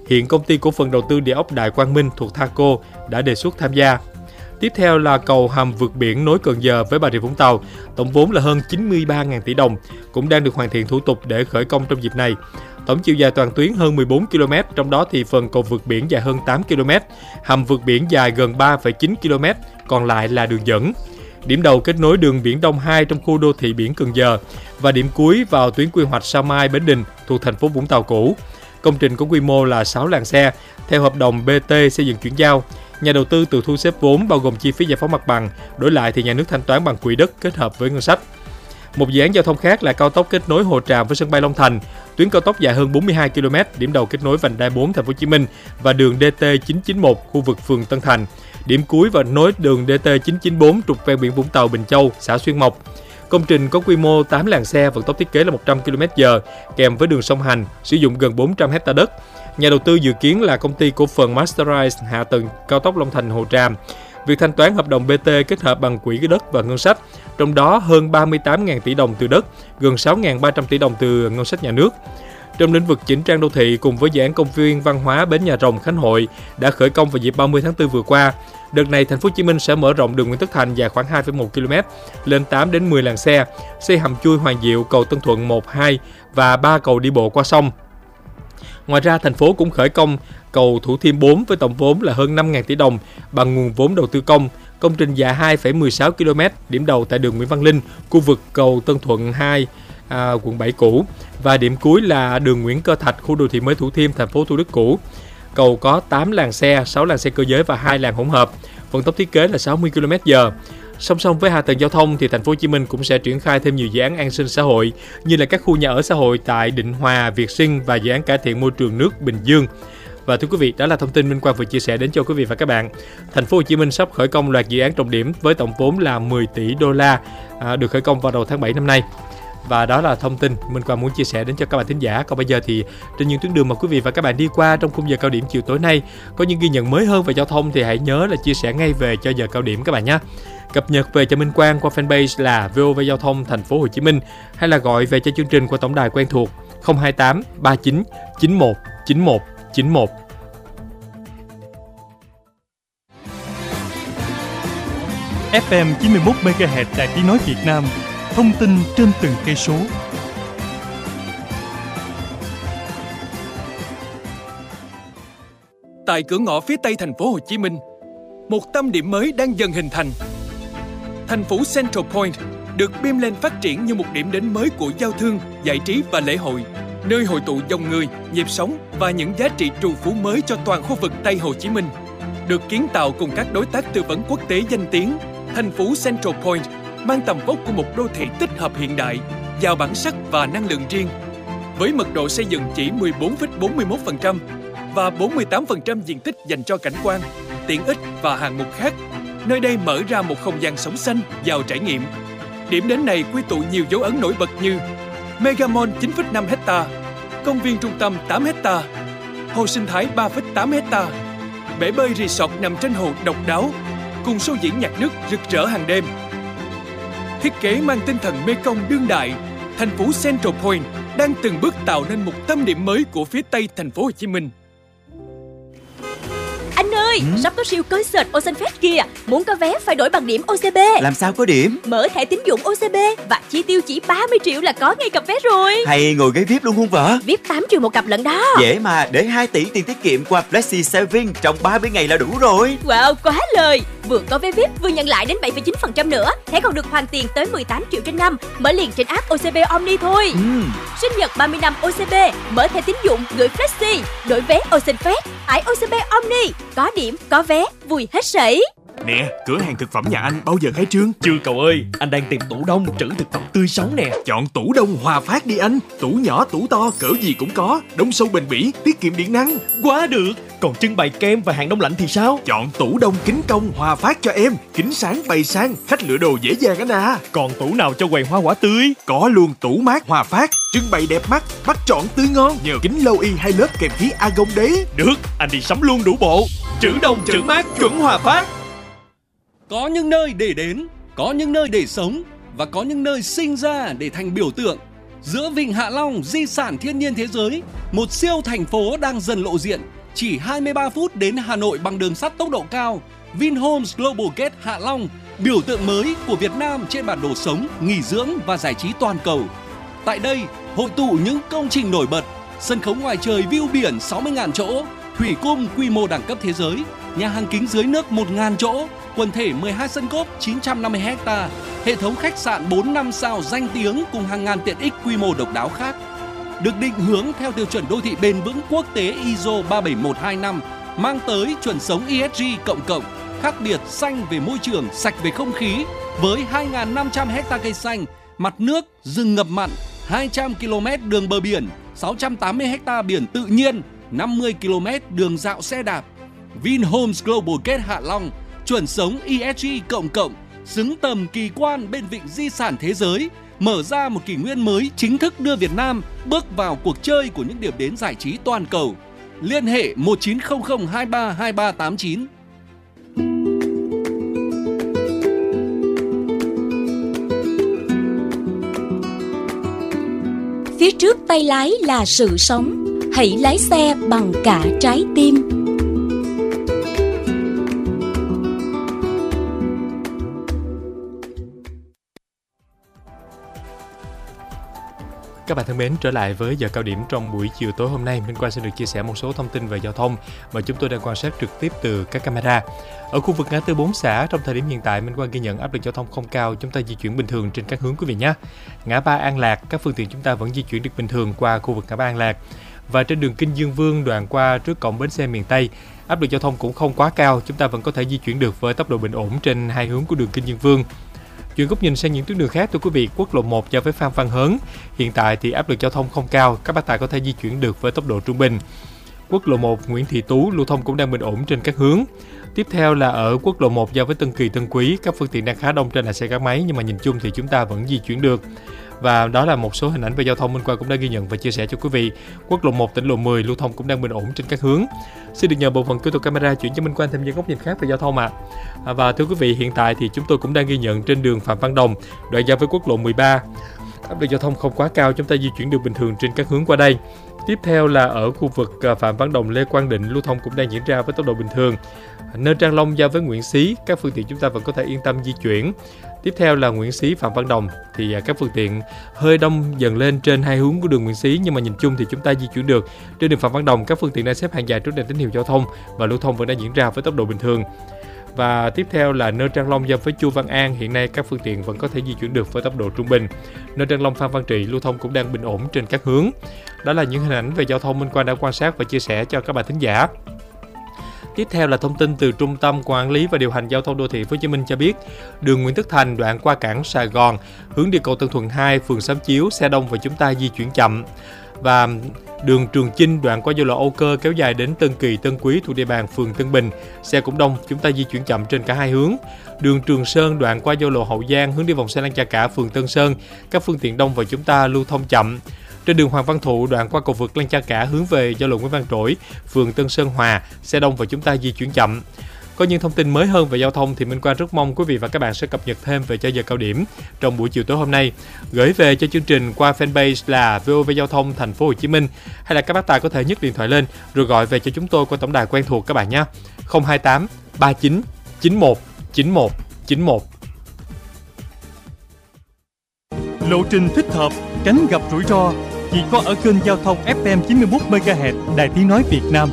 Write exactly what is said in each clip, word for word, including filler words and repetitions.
Hiện công ty cổ phần đầu tư địa ốc Đại Quang Minh thuộc Thaco đã đề xuất tham gia. Tiếp theo là cầu hầm vượt biển nối Cần Giờ với Bà Rịa Vũng Tàu, tổng vốn là hơn chín mươi ba nghìn tỷ đồng, cũng đang được hoàn thiện thủ tục để khởi công trong dịp này. Tổng chiều dài toàn tuyến hơn mười bốn ki lô mét, trong đó thì phần cầu vượt biển dài hơn tám ki lô mét, hầm vượt biển dài gần ba phẩy chín ki lô mét, còn lại là đường dẫn. Điểm đầu kết nối đường Biển Đông hai trong khu đô thị biển Cần Giờ và điểm cuối vào tuyến quy hoạch Sao Mai Bến Đình thuộc thành phố Vũng Tàu cũ. Công trình có quy mô là sáu làn xe, theo hợp đồng bê tê xây dựng chuyển giao. Nhà đầu tư tự thu xếp vốn bao gồm chi phí giải phóng mặt bằng, đổi lại thì nhà nước thanh toán bằng quỹ đất kết hợp với ngân sách. Một dự án giao thông khác là cao tốc kết nối Hồ Tràm với sân bay Long Thành. Tuyến cao tốc dài hơn bốn mươi hai ki lô mét, điểm đầu kết nối vành đai bốn thành phố Hồ Chí Minh và đường đê tê chín chín mốt khu vực phường Tân Thành. Điểm cuối và nối đường đê tê chín chín bốn trục ven biển Vũng Tàu Bình Châu, xã Xuyên Mộc. Công trình có quy mô tám làn xe, vận tốc thiết kế là một trăm ki lô mét trên giờ, kèm với đường song hành, sử dụng gần bốn trăm héc ta đất. Nhà đầu tư dự kiến là công ty cổ phần Masterize hạ tầng cao tốc Long Thành Hồ Tràm. Việc thanh toán hợp đồng bê tê kết hợp bằng quỹ đất và ngân sách, trong đó hơn ba mươi tám nghìn tỷ đồng từ đất, gần sáu nghìn ba trăm tỷ đồng từ ngân sách nhà nước. Trong lĩnh vực chỉnh trang đô thị, cùng với dự án công viên văn hóa Bến Nhà Rồng Khánh Hội đã khởi công vào dịp ba mươi tháng tư vừa qua. Đợt này, thành phố Hồ Chí Minh sẽ mở rộng đường Nguyễn Tất Thành dài khoảng hai phẩy một ki lô mét lên tám đến mười làn xe, xây hầm chui Hoàng Diệu, cầu Tân Thuận một, hai và ba cầu đi bộ qua sông. Ngoài ra, thành phố cũng khởi công cầu Thủ Thiêm bốn với tổng vốn là hơn năm nghìn tỷ đồng bằng nguồn vốn đầu tư công. Công trình dài hai phẩy mười sáu ki lô mét, điểm đầu tại đường Nguyễn Văn Linh, khu vực cầu Tân Thuận hai, à, quận bảy cũ và điểm cuối là đường Nguyễn Cơ Thạch, khu đô thị mới Thủ Thiêm, thành phố Thủ Đức cũ. Cầu có tám làn xe, sáu làn xe cơ giới và hai làn hỗn hợp. Vận tốc thiết kế là sáu mươi ki lô mét trên giờ. Song song với hạ tầng giao thông thì thành phố Hồ Chí Minh cũng sẽ triển khai thêm nhiều dự án an sinh xã hội như là các khu nhà ở xã hội tại Định Hòa, Việt Sinh và dự án cải thiện môi trường nước Bình Dương. Và thưa quý vị, đó là thông tin Minh Quang vừa chia sẻ đến cho quý vị và các bạn. Thành phố Hồ Chí Minh sắp khởi công loạt dự án trọng điểm với tổng vốn là mười tỷ đô la, à, được khởi công vào đầu tháng bảy năm nay. Và đó là thông tin Minh Quang muốn chia sẻ đến cho các bạn thính giả. Còn bây giờ thì trên những tuyến đường mà quý vị và các bạn đi qua trong khung giờ cao điểm chiều tối nay có những ghi nhận mới hơn về giao thông thì hãy nhớ là chia sẻ ngay về cho giờ cao điểm các bạn nhé. Cập nhật về cho Minh Quang qua fanpage là vê o vê Giao thông Thành phố Hồ Chí Minh hay là gọi về cho chương trình qua tổng đài quen thuộc không hai tám ba chín chín một chín một chín một. ép em chín mươi mốt mê ga héc Đài Tiếng nói Việt Nam, thông tin trên từng cây số. Tại cửa ngõ phía tây thành phố Hồ Chí Minh, một tâm điểm mới đang dần hình thành. Thành phố Central Point được beam lên phát triển như một điểm đến mới của giao thương, giải trí và lễ hội, nơi hội tụ dòng người, nhịp sống và những giá trị trù phú mới cho toàn khu vực Tây Hồ Chí Minh. Được kiến tạo cùng các đối tác tư vấn quốc tế danh tiếng, thành phố Central Point mang tầm vóc của một đô thị tích hợp hiện đại, giàu bản sắc và năng lượng riêng. Với mật độ xây dựng chỉ mười bốn phẩy bốn mươi mốt phần trăm và bốn mươi tám phần trăm diện tích dành cho cảnh quan, tiện ích và hạng mục khác, nơi đây mở ra một không gian sống xanh, giàu trải nghiệm. Điểm đến này quy tụ nhiều dấu ấn nổi bật như Mega Mall chín phẩy năm héc ta, công viên trung tâm tám héc ta, hồ sinh thái ba phẩy tám héc ta, bể bơi resort nằm trên hồ độc đáo, cùng show diễn nhạc nước rực rỡ hàng đêm. Thiết kế mang tinh thần Mekong đương đại, thành phố Central Point đang từng bước tạo nên một tâm điểm mới của phía Tây thành phố Hồ Chí Minh. Anh ơi, ừ? sắp có siêu concert Ocean Fest kìa. Muốn có vé phải đổi bằng điểm ô xê bê. Làm sao có điểm? Mở thẻ tín dụng ô xê bê và chi tiêu chỉ ba mươi triệu là có ngay cặp vé rồi. Hay ngồi ghế vi ai pi luôn không vợ? vi ai pi tám triệu một cặp lận đó. Dễ mà, để hai tỷ tiền tiết kiệm qua Flexi Saving trong ba mươi ngày là đủ rồi. Wow, quá lời. Vừa có vé vi ai pi vừa nhận lại đến bảy phẩy chín phần trăm nữa. Thẻ còn được hoàn tiền tới mười tám triệu trên năm. Mở liền trên app ô xê bê Omni thôi. ừ. Sinh nhật ba mươi năm ô xê bê, mở thẻ tín dụng gửi Flexi, đổi vé Ocean Fest, tải ô xê bê Omni, có điểm, có vé, vui hết sảy. Nè, cửa hàng thực phẩm nhà anh bao giờ khai trương? Chưa cậu ơi, anh đang tìm tủ đông trữ thực phẩm tươi sống nè. Chọn tủ đông Hòa Phát đi anh. Tủ nhỏ, tủ to, cỡ gì cũng có. Đông sâu bền bỉ, tiết kiệm điện năng. Quá được. Còn trưng bày kem và hàng đông lạnh thì sao? Chọn tủ đông kính công Hòa Phát cho em. Kính sáng bày sang, khách lựa đồ dễ dàng anh à. Còn tủ nào cho quầy hoa quả tươi? Có luôn tủ mát Hòa Phát, trưng bày đẹp mắt, bắt chọn tươi ngon. Nhờ kính lâu y hai lớp kèm khí argon đấy. Được, anh đi sắm luôn đủ bộ. Trữ đông trữ mát chuẩn Hòa Phát. Có những nơi để đến, có những nơi để sống và có những nơi sinh ra để thành biểu tượng. Giữa Vịnh Hạ Long, di sản thiên nhiên thế giới, một siêu thành phố đang dần lộ diện. Chỉ hai mươi ba phút đến Hà Nội bằng đường sắt tốc độ cao. Vinhomes Global Gate Hạ Long, biểu tượng mới của Việt Nam trên bản đồ sống, nghỉ dưỡng và giải trí toàn cầu. Tại đây, hội tụ những công trình nổi bật, sân khấu ngoài trời view biển sáu mươi nghìn chỗ, thủy cung quy mô đẳng cấp thế giới, nhà hàng kính dưới nước một nghìn chỗ, quần thể mười hai sân golf chín trăm năm mươi héc ta, hệ thống khách sạn bốn năm sao danh tiếng cùng hàng ngàn tiện ích quy mô độc đáo khác. Được định hướng theo tiêu chuẩn đô thị bền vững quốc tế i ét o ba bảy một hai năm, mang tới chuẩn sống e ét giê cộng cộng, khác biệt xanh về môi trường, sạch về không khí, với hai nghìn năm trăm héc ta cây xanh, mặt nước, rừng ngập mặn, hai trăm ki lô mét đường bờ biển, sáu trăm tám mươi héc ta biển tự nhiên, năm mươi ki lô mét đường dạo xe đạp. Vinhomes Global Gate Hạ Long, chuẩn sống e ét giê cộng cộng, xứng tầm kỳ quan bên vịnh di sản thế giới, mở ra một kỷ nguyên mới chính thức đưa Việt Nam bước vào cuộc chơi của những điểm đến giải trí toàn cầu. Liên hệ một chín không không hai ba hai ba tám chín. Phía trước tay lái là sự sống, hãy lái xe bằng cả trái tim. Các bạn thân mến, trở lại với giờ cao điểm trong buổi chiều tối hôm nay, Minh Quang sẽ được chia sẻ một số thông tin về giao thông mà chúng tôi đang quan sát trực tiếp từ các camera. Ở khu vực ngã tư bốn xã, trong thời điểm hiện tại, Minh Quang ghi nhận áp lực giao thông không cao, chúng ta di chuyển bình thường trên các hướng quý vị nhé. Ngã ba An Lạc, các phương tiện chúng ta vẫn di chuyển được bình thường qua khu vực ngã ba An Lạc. Và trên đường Kinh Dương Vương đoạn qua trước cổng bến xe miền Tây, áp lực giao thông cũng không quá cao, chúng ta vẫn có thể di chuyển được với tốc độ bình ổn trên hai hướng của đường Kinh Dương Vương. Chuyển góc nhìn sang những tuyến đường khác, thưa quý vị, quốc lộ một giao với Phan Văn Hớn, hiện tại thì áp lực giao thông không cao, các bác tài có thể di chuyển được với tốc độ trung bình. Quốc lộ một Nguyễn Thị Tú lưu thông cũng đang bình ổn trên các hướng. Tiếp theo là ở quốc lộ một giao với Tân Kỳ Tân Quý, các phương tiện đang khá đông trên là xe gắn máy, nhưng mà nhìn chung thì chúng ta vẫn di chuyển được. Và đó là một số hình ảnh về giao thông Minh Quang cũng đã ghi nhận và chia sẻ cho quý vị. Quốc lộ một tỉnh lộ mười lưu thông cũng đang bình ổn trên các hướng. Xin được nhờ bộ phận kỹ thuật camera chuyển cho Minh Quang thêm những góc nhìn khác về giao thông ạ. À. Và thưa quý vị, hiện tại thì chúng tôi cũng đang ghi nhận trên đường Phạm Văn Đồng, đoạn giao với quốc lộ mười ba. Áp lực giao thông không quá cao, chúng ta di chuyển được bình thường trên các hướng qua đây. Tiếp theo là ở khu vực Phạm Văn Đồng, Lê Quang Định lưu thông cũng đang diễn ra với tốc độ bình thường. Nơi Trang Long giao với Nguyễn Xí, các phương tiện chúng ta vẫn có thể yên tâm di chuyển. Tiếp theo là Nguyễn Xí Phạm Văn Đồng thì các phương tiện hơi đông dần lên trên hai hướng của đường Nguyễn Xí, nhưng mà nhìn chung thì chúng ta di chuyển được. Trên đường Phạm Văn Đồng, các phương tiện đang xếp hàng dài trước đèn tín hiệu giao thông và lưu thông vẫn đang diễn ra với tốc độ bình thường. Và tiếp theo là nơi Trang Long giao với Chu Văn An, hiện nay các phương tiện vẫn có thể di chuyển được với tốc độ trung bình. Nơi Trang Long Phan Văn Trị lưu thông cũng đang bình ổn trên các hướng. Đó là những hình ảnh về giao thông Minh Quang đã quan sát và chia sẻ cho các bạn thính giả. Tiếp theo là thông tin từ Trung tâm Quản lý và Điều hành Giao thông Đô thị Thành phố Hồ Chí Minh cho biết, đường Nguyễn Tất Thành đoạn qua cảng Sài Gòn, hướng đi cầu Tân Thuận hai, phường Xám Chiếu, xe đông và chúng ta di chuyển chậm. Và đường Trường Chinh đoạn qua giao lộ Âu Cơ kéo dài đến Tân Kỳ, Tân Quý thuộc địa bàn phường Tân Bình, xe cũng đông, chúng ta di chuyển chậm trên cả hai hướng. Đường Trường Sơn đoạn qua giao lộ Hậu Giang hướng đi vòng xoay Lăng Cha Cả, phường Tân Sơn, các phương tiện đông và chúng ta lưu thông chậm. Trên đường Hoàng Văn Thụ đoạn qua cầu vượt Lăng Cha Cả hướng về giao lộ Nguyễn Văn Trỗi, phường Tân Sơn Hòa, xe đông và chúng ta di chuyển chậm. Có những thông tin mới hơn về giao thông thì Minh Quang rất mong quý vị và các bạn sẽ cập nhật thêm về cho giờ cao điểm trong buổi chiều tối hôm nay, gửi về cho chương trình qua fanpage là vê o vê Giao thông Thành phố Hồ Chí Minh, hay là các bác tài có thể nhấc điện thoại lên rồi gọi về cho chúng tôi qua tổng đài quen thuộc các bạn nhé, không hai tám ba chín chín một chín một chín một. Lộ trình thích hợp, tránh gặp rủi ro chỉ có ở kênh giao thông ép em chín mươi mốt mê ga héc Đài Tiếng nói Việt Nam.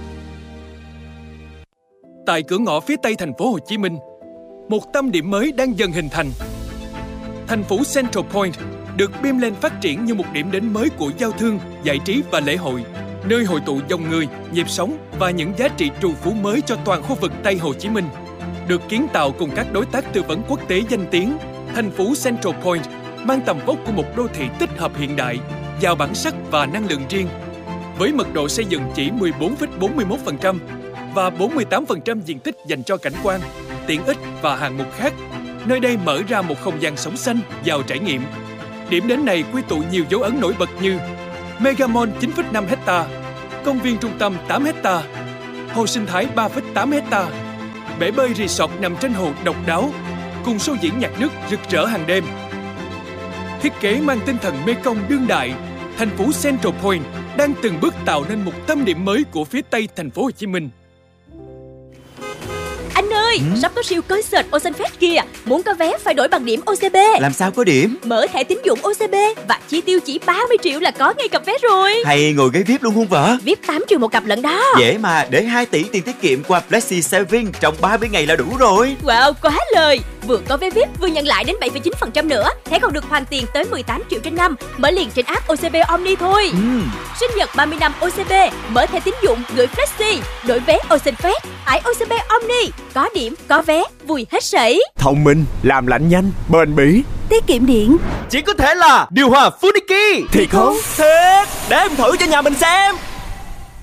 Tại cửa ngõ phía Tây thành phố Hồ Chí Minh, một tâm điểm mới đang dần hình thành. Thành phố Central Point được bim lên phát triển như một điểm đến mới của giao thương, giải trí và lễ hội, nơi hội tụ dòng người, nhịp sống và những giá trị trù phú mới cho toàn khu vực Tây Hồ Chí Minh. Được kiến tạo cùng các đối tác tư vấn quốc tế danh tiếng, thành phố Central Point mang tầm vóc của một đô thị tích hợp hiện đại, giàu bản sắc và năng lượng riêng. Với mật độ xây dựng chỉ mười bốn phẩy bốn mươi mốt phần trăm và bốn mươi tám phần trăm diện tích dành cho cảnh quan, tiện ích và hạng mục khác, nơi đây mở ra một không gian sống xanh, giàu trải nghiệm. Điểm đến này quy tụ nhiều dấu ấn nổi bật như Megamall chín phẩy năm héc-ta, công viên trung tâm tám héc-ta, hồ sinh thái ba phẩy tám héc-ta, bể bơi resort nằm trên hồ độc đáo, cùng show diễn nhạc nước rực rỡ hàng đêm. thiết kế mang tinh thần Mekong đương đại, thành phố Central Point đang từng bước tạo nên một tâm điểm mới của phía Tây thành phố Hồ Chí Minh. Anh ơi, ừ? sắp có siêu concert Ocean Fest kìa. Muốn có vé phải đổi bằng điểm ô xê bê. Làm sao có điểm? Mở thẻ tín dụng ô xê bê và chi tiêu chỉ ba mươi triệu là có ngay cặp vé rồi. Hay ngồi ghế vi ai pi luôn hôn vợ? vi ai pi tám triệu một cặp lận đó. Dễ mà, để hai tỷ tiền tiết kiệm qua Flexi Saving trong ba mươi ngày là đủ rồi. Wow, quá lời. Vừa có vé vi ai pi vừa nhận lại đến bảy phẩy chín phần trăm nữa. Thẻ còn được hoàn tiền tới mười tám triệu trên năm. Mở liền trên app ô xê bê Omni thôi. ừ. Sinh nhật ba mươi năm ô xê bê, mở thẻ tín dụng gửi Flexi, đổi vé Ocean Fest, tải ô xê bê Omni. Có điểm, có vé, vui hết sảy. Thông minh, làm lạnh nhanh, bền bỉ, tiết kiệm điện. Chỉ có thể là điều hòa Funiki. Thiệt không? Thiệt, để em thử cho nhà mình xem.